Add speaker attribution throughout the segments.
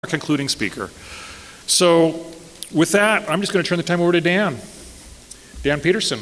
Speaker 1: concluding speaker. So with that, I'm just going to turn the time over to Dan. Dan Peterson.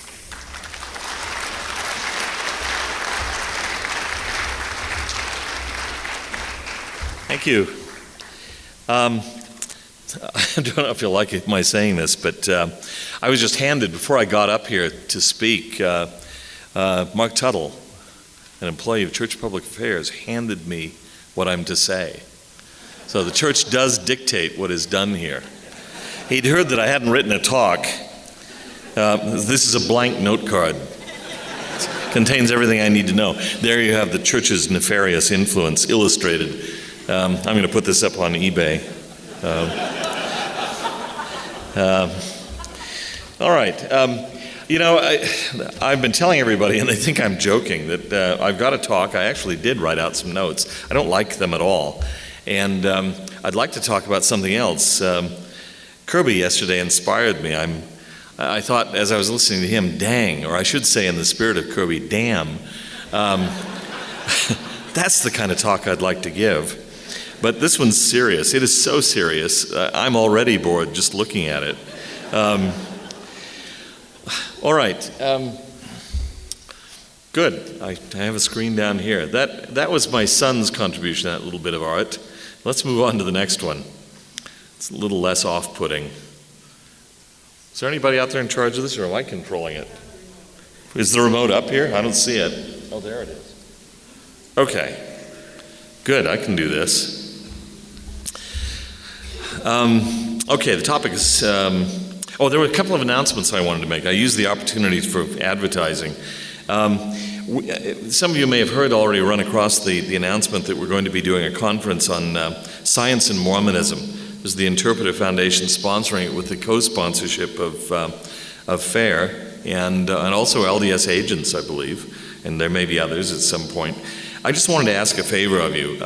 Speaker 2: Thank you. I don't know if you'll like my saying this, but I was just handed, before I got up here to speak, Mark Tuttle, an employee of Church Public Affairs, handed me what I'm to say. So the church does dictate what is done here. He'd heard that I hadn't written a talk. This is a blank note card. It contains everything I need to know. There you have the church's nefarious influence illustrated. I'm going to put this up on eBay. All right. I've been telling everybody, and they think I'm joking, that I've got a talk. I actually did write out some notes. I don't like them at all. And I'd like to talk about something else. Kirby yesterday inspired me. I thought, as I was listening to him, dang, or I should say in the spirit of Kirby, damn. That's the kind of talk I'd like to give. But this one's serious. It is so serious. I'm already bored just looking at it. All right. Good. I have a screen down here. That was my son's contribution, that little bit of art. Let's move on to the next one. It's a little less off-putting. Is there anybody out there in charge of this, or am I controlling it? Is the remote up here? I don't see it. Oh, there it is. Okay. Good, I can do this. Okay, the topic is... there were a couple of announcements I wanted to make. I used the opportunity for advertising. Some of you may have heard already, run across the announcement that we're going to be doing a conference on science and Mormonism. There's the Interpreter Foundation sponsoring it with the co-sponsorship of FAIR and also LDS Agents, I believe, and there may be others at some point. I just wanted to ask a favor of you.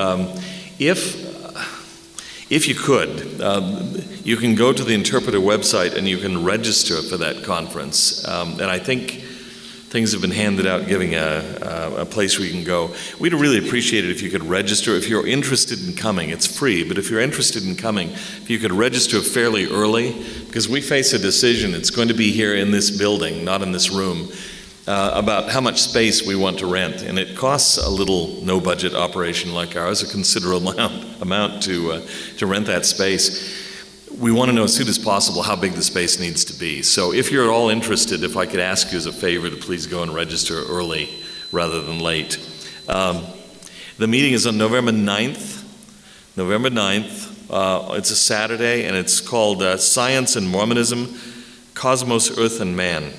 Speaker 2: If you could, you can go to the Interpreter website and you can register for that conference. And I think things have been handed out giving a place where you can go. We'd really appreciate it if you could register. If you're interested in coming, it's free, but if you're interested in coming, if you could register fairly early, because we face a decision. It's going to be here in this building, not in this room, about how much space we want to rent. And it costs a little no-budget operation like ours, a considerable amount to rent that space. We want to know as soon as possible how big the space needs to be. So if you're at all interested, if I could ask you as a favor to please go and register early rather than late. The meeting is on November 9th. November 9th. It's a Saturday, and it's called Science and Mormonism, Cosmos, Earth, and Man.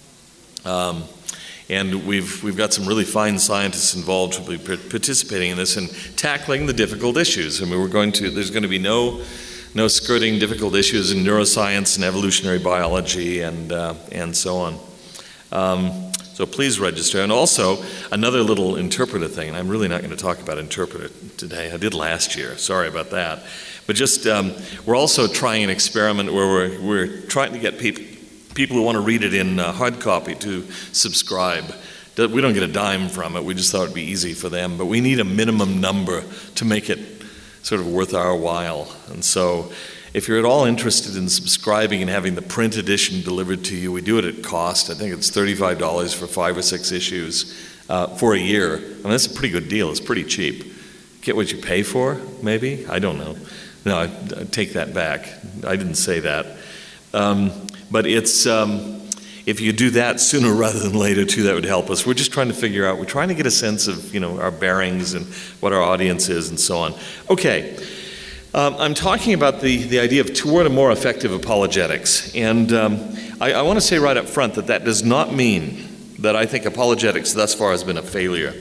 Speaker 2: And we've got some really fine scientists involved who will be participating in this and tackling the difficult issues. I mean, there's going to be no skirting difficult issues in neuroscience and evolutionary biology and so on. So please register. And also, another little interpreter thing, and I'm really not going to talk about interpreter today. I did last year. Sorry about that. But just, we're also trying an experiment where we're trying to get people who want to read it in hard copy to subscribe. We don't get a dime from it. We just thought it'd be easy for them. But we need a minimum number to make it sort of worth our while. And so if you're at all interested in subscribing and having the print edition delivered to you, we do it at cost. I think it's $35 for 5 or 6 issues for a year. I mean, that's a pretty good deal. It's pretty cheap. Get what you pay for, maybe? I don't know. No, I take that back. I didn't say that. But it's... if you do that sooner rather than later, too, that would help us. We're just trying to figure out, we're trying to get a sense of, our bearings and what our audience is and so on. Okay, I'm talking about the idea of toward a more effective apologetics. And I want to say right up front that does not mean that I think apologetics thus far has been a failure.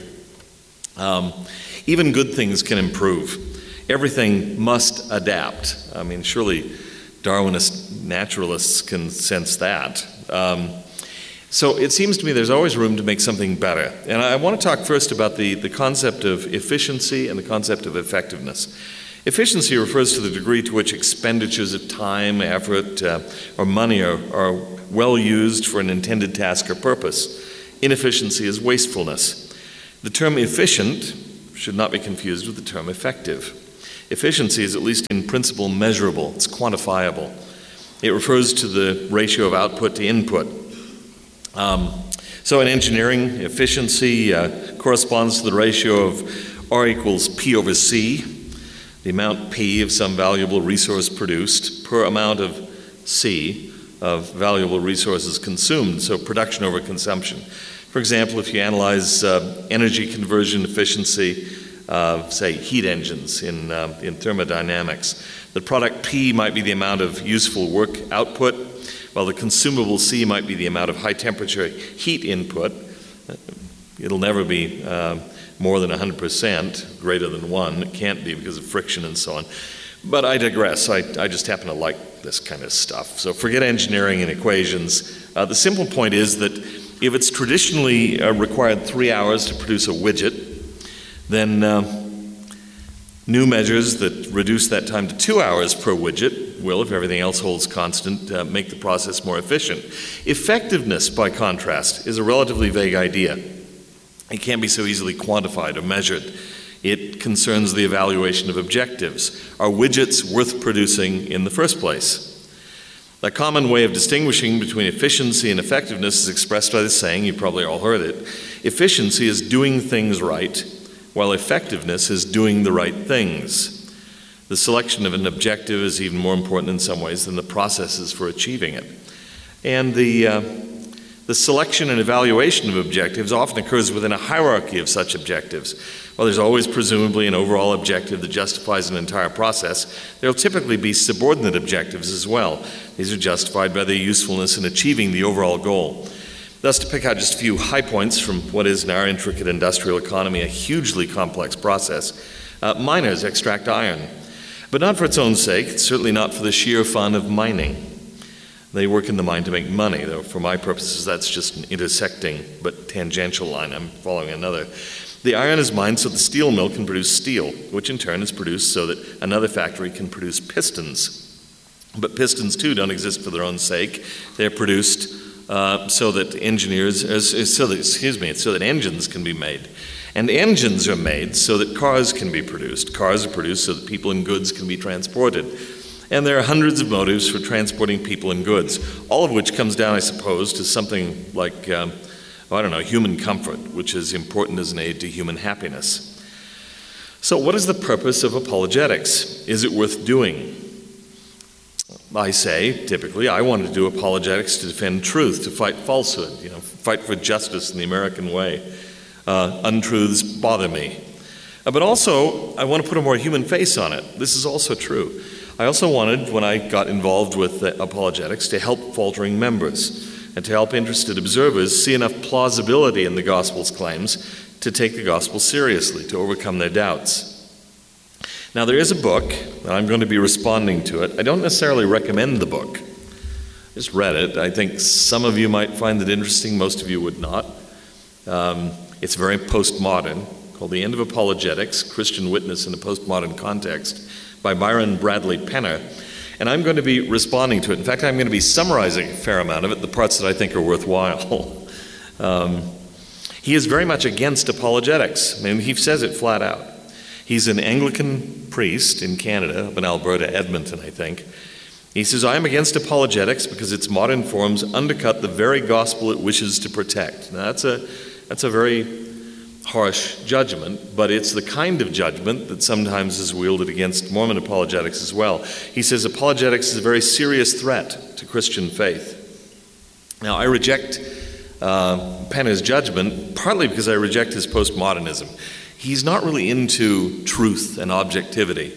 Speaker 2: Even good things can improve. Everything must adapt. I mean, surely Darwinist naturalists can sense that. So it seems to me there's always room to make something better. And I want to talk first about the concept of efficiency and the concept of effectiveness. Efficiency refers to the degree to which expenditures of time, effort, or money are well used for an intended task or purpose. Inefficiency is wastefulness. The term efficient should not be confused with the term effective. Efficiency is, at least in principle, measurable. It's quantifiable. It refers to the ratio of output to input. So in engineering, efficiency corresponds to the ratio of R equals P over C, the amount P of some valuable resource produced per amount of C of valuable resources consumed, so production over consumption. For example, if you analyze energy conversion efficiency of, say, heat engines in thermodynamics, the product P might be the amount of useful work output, while the consumable C might be the amount of high-temperature heat input. It'll never be more than 100%, greater than 1. It can't be because of friction and so on. But I digress. I just happen to like this kind of stuff. So forget engineering and equations. The simple point is that if it's traditionally required 3 hours to produce a widget, then new measures that reduce that time to 2 hours per widget will, if everything else holds constant, make the process more efficient. Effectiveness, by contrast, is a relatively vague idea. It can't be so easily quantified or measured. It concerns the evaluation of objectives. Are widgets worth producing in the first place? A common way of distinguishing between efficiency and effectiveness is expressed by the saying, you probably all heard it: efficiency is doing things right, while effectiveness is doing the right things. The selection of an objective is even more important in some ways than the processes for achieving it. And the selection and evaluation of objectives often occurs within a hierarchy of such objectives. While there's always presumably an overall objective that justifies an entire process, there will typically be subordinate objectives as well. These are justified by their usefulness in achieving the overall goal. Thus, to pick out just a few high points from what is in our intricate industrial economy a hugely complex process, miners extract iron, but not for its own sake, certainly not for the sheer fun of mining. They work in the mine to make money, though for my purposes that's just an intersecting but tangential line. I'm following another. The iron is mined so the steel mill can produce steel, which in turn is produced so that another factory can produce pistons. But pistons too don't exist for their own sake. They're produced so that engines can be made. And engines are made so that cars can be produced. Cars are produced so that people and goods can be transported. And there are hundreds of motives for transporting people and goods, all of which comes down, I suppose, to something like, human comfort, which is important as an aid to human happiness. So what is the purpose of apologetics? Is it worth doing? I say, typically, I want to do apologetics to defend truth, to fight falsehood, fight for justice in the American way. Untruths bother me. But also, I want to put a more human face on it. This is also true. I also wanted, when I got involved with apologetics, to help faltering members and to help interested observers see enough plausibility in the gospel's claims to take the gospel seriously, to overcome their doubts. Now, there is a book, and I'm going to be responding to it. I don't necessarily recommend the book. I just read it. I think some of you might find it interesting, most of you would not. It's very postmodern, called The End of Apologetics, Christian Witness in a Postmodern Context, by Byron Bradley Penner. And I'm going to be responding to it. In fact, I'm going to be summarizing a fair amount of it, the parts that I think are worthwhile. He is very much against apologetics. I mean, he says it flat out. He's an Anglican priest in Canada, up in Alberta, Edmonton, I think. He says, I am against apologetics because its modern forms undercut the very gospel it wishes to protect. Now, that's a very harsh judgment, but it's the kind of judgment that sometimes is wielded against Mormon apologetics as well. He says apologetics is a very serious threat to Christian faith. Now, I reject Penner's judgment partly because I reject his postmodernism. He's not really into truth and objectivity.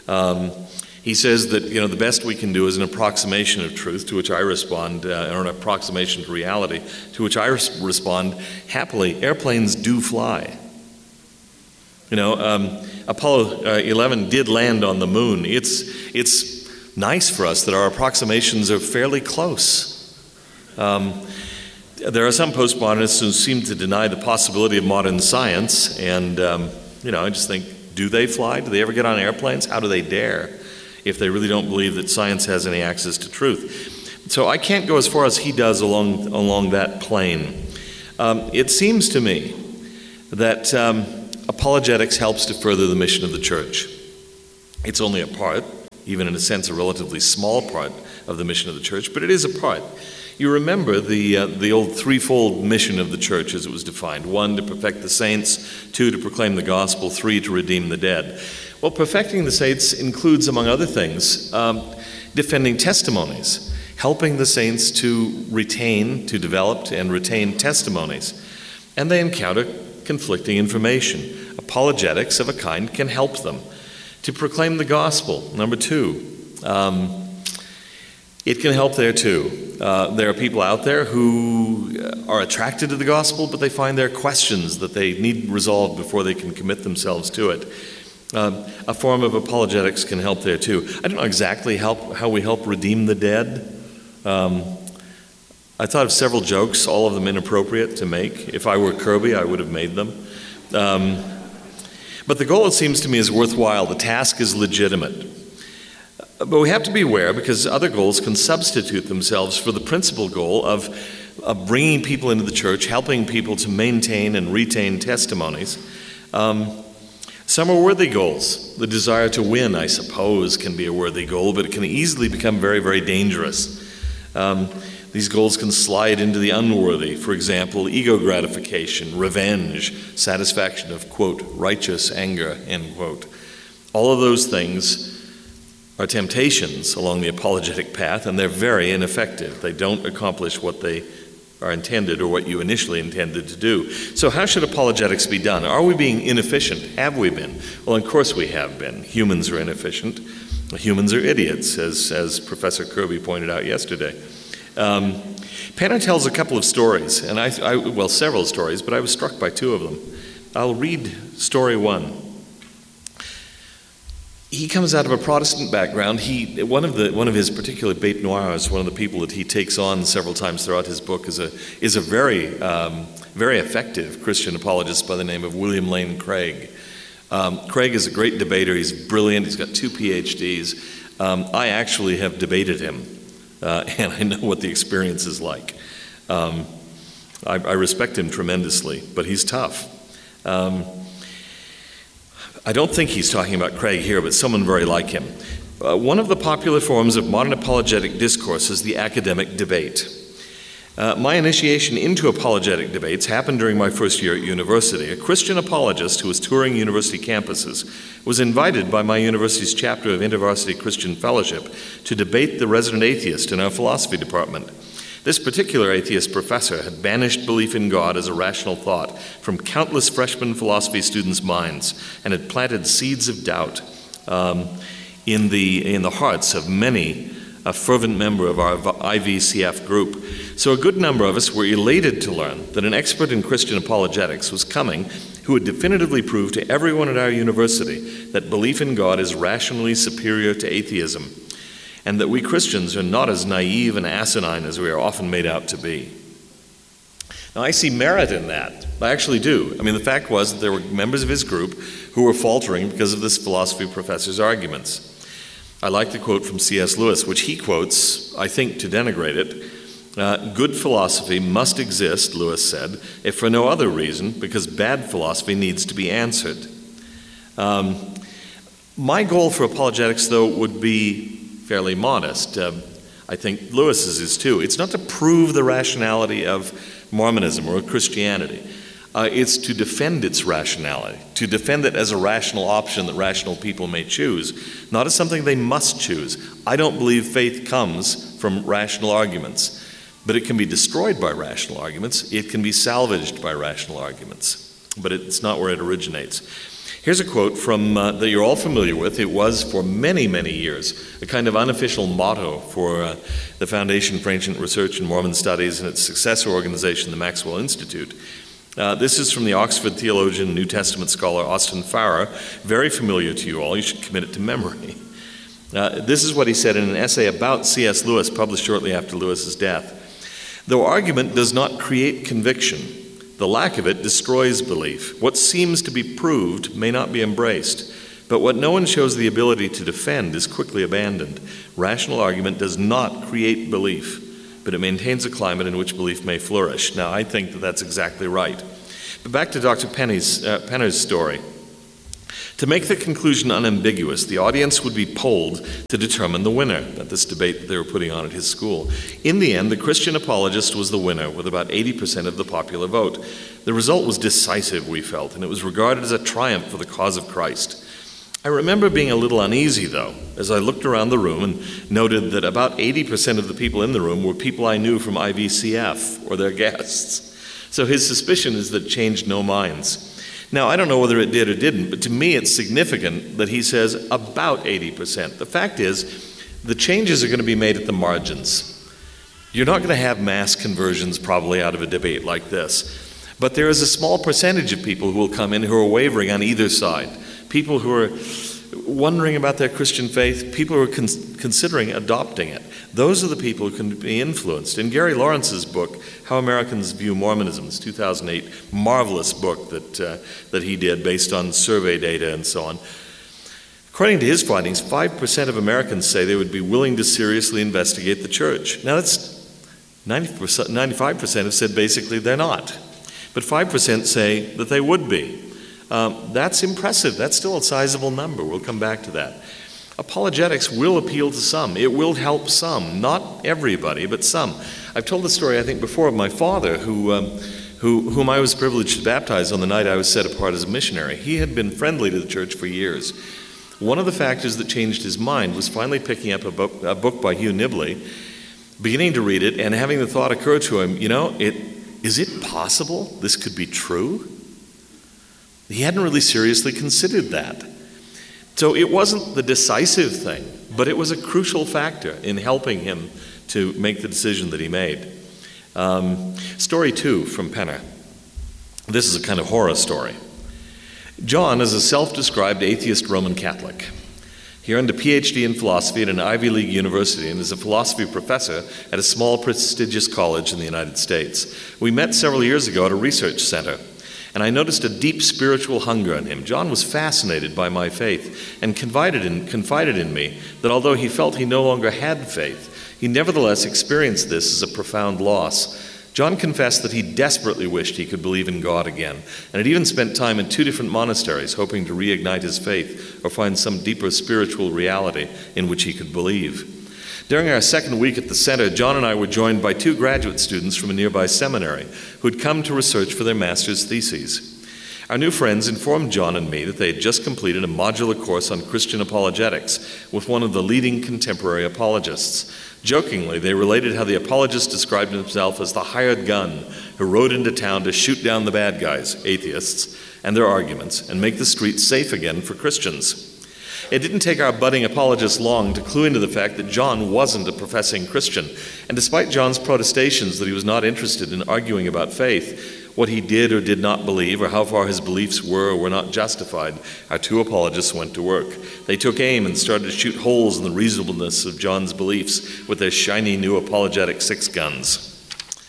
Speaker 2: He says that the best we can do is an approximation of truth, to which I respond, or an approximation to reality, to which I respond, happily, airplanes do fly. Apollo 11 did land on the moon. It's nice for us that our approximations are fairly close. There are some postmodernists who seem to deny the possibility of modern science, and I just think, do they fly? Do they ever get on airplanes? How do they dare, if they really don't believe that science has any access to truth? So I can't go as far as he does along that plane. It seems to me that apologetics helps to further the mission of the church. It's only a part, even in a sense a relatively small part of the mission of the church, but it is a part. You remember the old threefold mission of the church as it was defined. 1, to perfect the saints. 2, to proclaim the gospel. 3, to redeem the dead. Well, perfecting the saints includes, among other things, defending testimonies, helping the saints to develop and retain testimonies. And they encounter conflicting information. Apologetics of a kind can help them. To proclaim the gospel, number 2, it can help there too. There are people out there who are attracted to the gospel, but they find there are questions that they need resolved before they can commit themselves to it. A form of apologetics can help there too. I don't know exactly how we help redeem the dead. I thought of several jokes, all of them inappropriate to make. If I were Kirby, I would have made them. But the goal, it seems to me, is worthwhile. The task is legitimate. But we have to be aware, because other goals can substitute themselves for the principal goal of bringing people into the church, helping people to maintain and retain testimonies. Some are worthy goals. The desire to win, I suppose, can be a worthy goal, but it can easily become very, very dangerous. These goals can slide into the unworthy. For example, ego gratification, revenge, satisfaction of, quote, righteous anger, end quote. All of those things are temptations along the apologetic path, and they're very ineffective. They don't accomplish what they are intended or what you initially intended to do. So how should apologetics be done? Are we being inefficient? Have we been? Well, of course we have been. Humans are inefficient. Humans are idiots, as Professor Kirby pointed out yesterday. Penner tells a couple of stories, and several stories, but I was struck by 2 of them. I'll read story 1. He comes out of a Protestant background. One of his particular bête noirs, one of the people that he takes on several times throughout his book, is a very very effective Christian apologist by the name of William Lane Craig. Craig is a great debater. He's brilliant. He's got 2 PhDs. I actually have debated him, and I know what the experience is like. I respect him tremendously, but he's tough. I don't think he's talking about Craig here, but someone very like him. One of the popular forms of modern apologetic discourse is the academic debate. My initiation into apologetic debates happened during my first year at university. A Christian apologist who was touring university campuses was invited by my university's chapter of InterVarsity Christian Fellowship to debate the resident atheist in our philosophy department. This particular atheist professor had banished belief in God as a rational thought from countless freshman philosophy students' minds and had planted seeds of doubt in the hearts of many a fervent member of our IVCF group. So a good number of us were elated to learn that an expert in Christian apologetics was coming who would definitively prove to everyone at our university that belief in God is rationally superior to atheism, and that we Christians are not as naive and asinine as we are often made out to be. Now, I see merit in that. I actually do. I mean, the fact was that there were members of his group who were faltering because of this philosophy professor's arguments. I like the quote from C.S. Lewis, which he quotes, I think, to denigrate it. Good philosophy must exist, Lewis said, if for no other reason, because bad philosophy needs to be answered. My goal for apologetics, though, would be fairly modest. I think Lewis's is too. It's not to prove the rationality of Mormonism or Christianity. It's to defend its rationality, to defend it as a rational option that rational people may choose, not as something they must choose. I don't believe faith comes from rational arguments, but it can be destroyed by rational arguments. It can be salvaged by rational arguments, but it's not where it originates. Here's a quote from that you're all familiar with. It was for many, many years a kind of unofficial motto for the Foundation for Ancient Research and Mormon Studies and its successor organization, the Maxwell Institute. This is from the Oxford theologian, New Testament scholar Austin Farrer, very familiar to you all. You should commit it to memory. This is what he said in an essay about C.S. Lewis, published shortly after Lewis's death. Though argument does not create conviction, the lack of it destroys belief. What seems to be proved may not be embraced, but what no one shows the ability to defend is quickly abandoned. Rational argument does not create belief, but it maintains a climate in which belief may flourish. Now, I think that that's exactly right. But back to Dr. Penner's story. To make the conclusion unambiguous, the audience would be polled to determine the winner at this debate that they were putting on at his school. In the end, the Christian apologist was the winner with about 80% of the popular vote. The result was decisive, we felt, and it was regarded as a triumph for the cause of Christ. I remember being a little uneasy, though, as I looked around the room and noted that about 80% of the people in the room were people I knew from IVCF or their guests. So his suspicion is that it changed no minds. Now, I don't know whether it did or didn't, but to me it's significant that he says about 80%. The fact is, the changes are going to be made at the margins. You're not going to have mass conversions probably out of a debate like this. But there is a small percentage of people who will come in who are wavering on either side. People who are wondering about their Christian faith, people who are considering adopting it. Those are the people who can be influenced. In Gary Lawrence's book, How Americans View Mormonism, this 2008 marvelous book that he did based on survey data and so on. According to his findings, 5% of Americans say they would be willing to seriously investigate the church. Now that's 95% have said basically they're not. But 5% say that they would be. That's impressive. That's still a sizable number. We'll come back to that. Apologetics will appeal to some. It will help some. Not everybody, but some. I've told the story, I think, before of my father, whom I was privileged to baptize on the night I was set apart as a missionary. He had been friendly to the church for years. One of the factors that changed his mind was finally picking up a book by Hugh Nibley, beginning to read it, and having the thought occur to him, is it possible this could be true? He hadn't really seriously considered that. So it wasn't the decisive thing, but it was a crucial factor in helping him to make the decision that he made. Story 2 from Penner. This is a kind of horror story. John is a self-described atheist Roman Catholic. He earned a PhD in philosophy at an Ivy League university and is a philosophy professor at a small prestigious college in the United States. We met several years ago at a research center, and I noticed a deep spiritual hunger in him. John was fascinated by my faith and confided in me that although he felt he no longer had faith, he nevertheless experienced this as a profound loss. John confessed that he desperately wished he could believe in God again, and had even spent time in 2 different monasteries hoping to reignite his faith or find some deeper spiritual reality in which he could believe. During our second week at the center, John and I were joined by 2 graduate students from a nearby seminary who had come to research for their master's theses. Our new friends informed John and me that they had just completed a modular course on Christian apologetics with one of the leading contemporary apologists. Jokingly, they related how the apologist described himself as the hired gun who rode into town to shoot down the bad guys, atheists, and their arguments, and make the streets safe again for Christians. It didn't take our budding apologist long to clue into the fact that John wasn't a professing Christian, and despite John's protestations that he was not interested in arguing about faith, what he did or did not believe, or how far his beliefs were or were not justified, our 2 apologists went to work. They took aim and started to shoot holes in the reasonableness of John's beliefs with their shiny new apologetic 6 guns.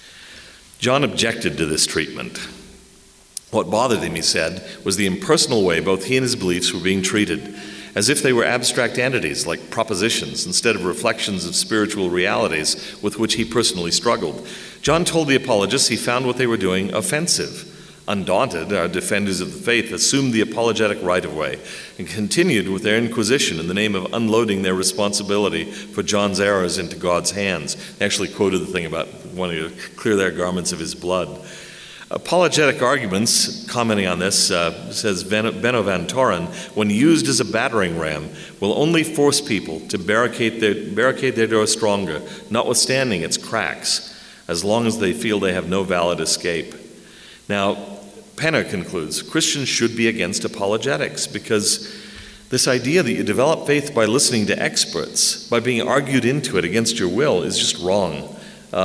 Speaker 2: John objected to this treatment. What bothered him, he said, was the impersonal way both he and his beliefs were being treated, as if they were abstract entities like propositions instead of reflections of spiritual realities with which he personally struggled. John told the apologists he found what they were doing offensive. Undaunted, our defenders of the faith assumed the apologetic right-of-way and continued with their inquisition in the name of unloading their responsibility for John's errors into God's hands. They actually quoted the thing about wanting to clear their garments of his blood. Apologetic arguments, commenting on this, says Benno van Toren, when used as a battering ram, will only force people to barricade their door stronger, notwithstanding its cracks, as long as they feel they have no valid escape. Now, Penner concludes, Christians should be against apologetics because this idea that you develop faith by listening to experts, by being argued into it against your will, is just wrong.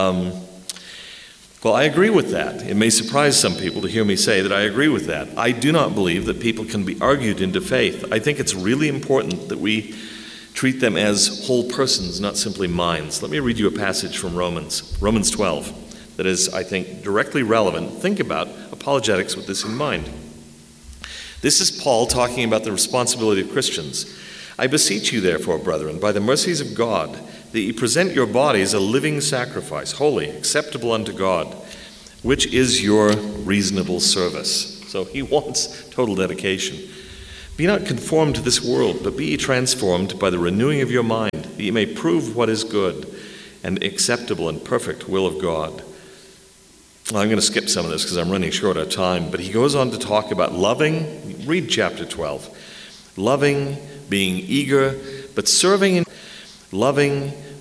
Speaker 2: Well, I agree with that. It may surprise some people to hear me say that I agree with that. I do not believe that people can be argued into faith. I think it's really important that we treat them as whole persons, not simply minds. Let me read you a passage from Romans 12, that is, I think, directly relevant. Think about apologetics with this in mind. This is Paul talking about the responsibility of Christians. I beseech you, therefore, brethren, by the mercies of God, that ye present your bodies a living sacrifice, holy, acceptable unto God, which is your reasonable service. So he wants total dedication. Be not conformed to this world, but be ye transformed by the renewing of your mind, that ye may prove what is good and acceptable and perfect will of God. Well, I'm going to skip some of this because I'm running short of time, but he goes on to talk about loving. Read chapter 12. Loving, being eager, but serving in loving,